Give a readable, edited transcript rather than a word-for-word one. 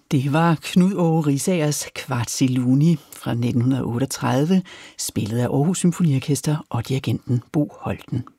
Det var Knud Aage Risagers Kvartsiluni fra 1938, spillet af Aarhus Symfoniorkester og dirigenten Bo Holten.